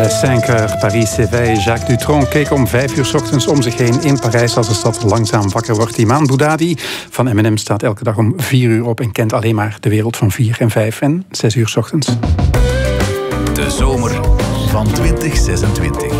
Les 5 heures, Paris-Séveille. Jacques Dutronc keek om 5 uur 's ochtends om zich heen in Parijs als de stad langzaam wakker wordt. Iman Boudadi van M&M staat elke dag om 4 uur op en kent alleen maar de wereld van 4 en 5 en 6 uur 's ochtends. De zomer van 2026.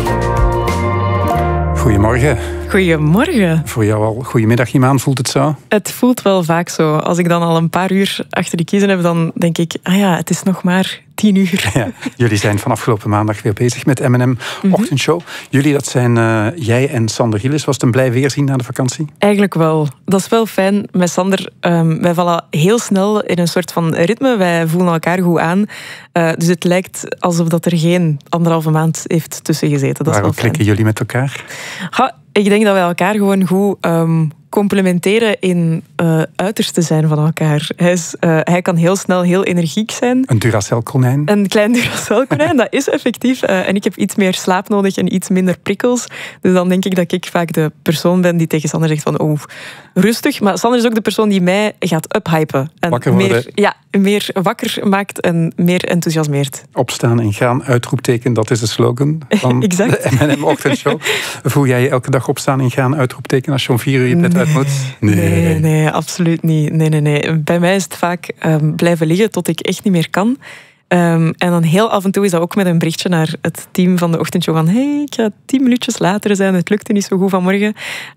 Goedemorgen. Goedemorgen. Voor jou al goedemiddag, Iman. Voelt het zo? Het voelt wel vaak zo. Als ik dan al een paar uur achter de kiezen heb, dan denk ik, het is nog maar 10 uur. Ja, jullie zijn van afgelopen maandag weer bezig met M&M Ochtendshow. Jullie, dat zijn jij en Sander Gillis. Was het een blij weerzien na de vakantie? Eigenlijk wel. Dat is wel fijn. Met Sander, wij vallen heel snel in een soort van ritme. Wij voelen elkaar goed aan. Dus het lijkt alsof dat er geen 1,5 maand heeft tussen gezeten. Dat Waarom klikken jullie met elkaar? Ik denk dat wij elkaar gewoon goed complementeren in uitersten zijn van elkaar. Hij kan heel snel heel energiek zijn. Een Duracell-konijn? Een klein Duracell-konijn, dat is effectief. En ik heb iets meer slaap nodig en iets minder prikkels. Dus dan denk ik dat ik vaak de persoon ben die tegen Sander zegt van rustig. Maar Sander is ook de persoon die mij gaat uphypen. En wakker worden. meer wakker maakt en meer enthousiasmeert. Opstaan en gaan, uitroepteken, dat is de slogan van exact. de M&M Ochtendshow. Voel jij je elke dag opstaan en gaan, uitroepteken als je om 4 uur je bed uit moet? Nee, absoluut niet. Nee. Bij mij is het vaak blijven liggen tot ik echt niet meer kan. En dan heel af en toe is dat ook met een berichtje naar het team van de ochtendshow van ik ga 10 minuutjes later zijn, het lukte niet zo goed vanmorgen.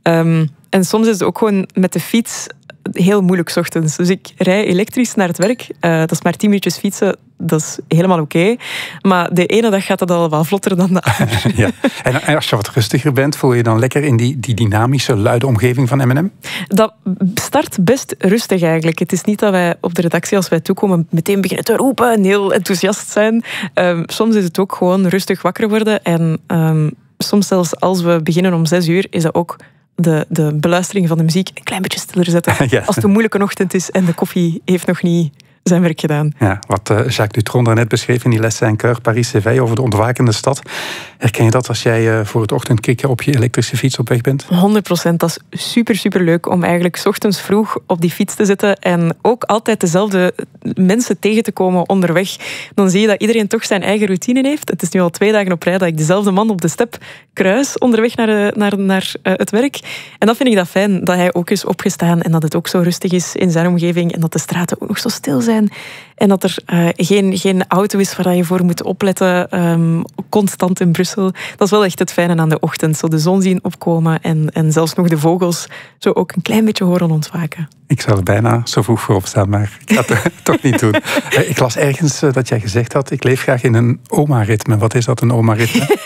En soms is het ook gewoon met de fiets heel moeilijk 's ochtends. Dus ik rij elektrisch naar het werk. Dat is maar 10 minuutjes fietsen. Dat is helemaal oké. Maar de ene dag gaat dat al wel vlotter dan de andere. Ja. En als je wat rustiger bent, voel je dan lekker in die dynamische, luide omgeving van M&M? Dat start best rustig eigenlijk. Het is niet dat wij op de redactie, als wij toekomen, meteen beginnen te roepen en heel enthousiast zijn. Soms is het ook gewoon rustig wakker worden. En soms zelfs als we beginnen om 6 uur, is dat ook de beluistering van de muziek een klein beetje stiller zetten. Ja. Als het een moeilijke ochtend is en de koffie heeft nog niet zijn werk gedaan. Ja, wat Jacques Dutronc daarnet beschreef in die Les 5 heures, Paris-Séveille, over de ontwakende stad. Herken je dat als jij voor het ochtendkikken op je elektrische fiets op weg bent? 100%. Dat is super leuk om eigenlijk 's ochtends vroeg op die fiets te zitten en ook altijd dezelfde mensen tegen te komen onderweg. Dan zie je dat iedereen toch zijn eigen routine heeft. Het is nu al 2 dagen op rij dat ik dezelfde man op de step kruis onderweg naar het werk. En dat vind ik dat fijn, dat hij ook is opgestaan en dat het ook zo rustig is in zijn omgeving en dat de straten ook nog zo stil zijn. En dat er geen auto is waar je voor moet opletten, constant in Brussel. Dat is wel echt het fijne aan de ochtend. Zo de zon zien opkomen en zelfs nog de vogels zo ook een klein beetje horen ontwaken. Ik zou er bijna zo vroeg voor opstaan, maar ik ga het toch niet doen. Ik las ergens dat jij gezegd had, ik leef graag in een oma-ritme. Wat is dat, een oma-ritme?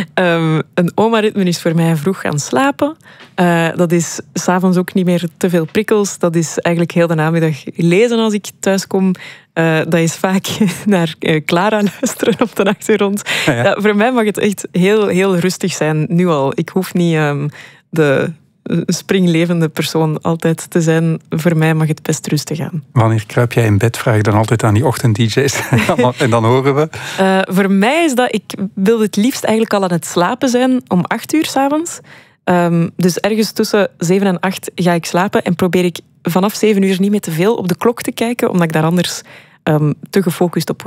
Een oma-ritme is voor mij vroeg gaan slapen. Dat is 's avonds ook niet meer te veel prikkels. Dat is eigenlijk heel de namiddag lezen als ik thuis kom. Dat is vaak naar Clara luisteren op de achtergrond. Ja, voor mij mag het echt heel rustig zijn, nu al. Ik hoef niet de springlevende persoon altijd te zijn. Voor mij mag het best rustig gaan. Wanneer kruip jij in bed? Vraag ik dan altijd aan die ochtend-dj's. En dan horen we. Voor mij is dat, ik wil het liefst eigenlijk al aan het slapen zijn om 8 uur 's avonds. Dus ergens tussen 7 en 8 ga ik slapen en probeer ik vanaf 7 uur niet meer te veel op de klok te kijken, omdat ik daar anders te gefocust op